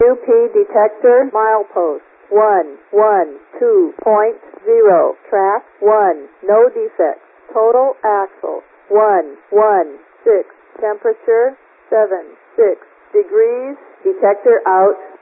QP detector milepost 112.0. Track 1. No defects. Total axle 116. Temperature 76 degrees. Detector out.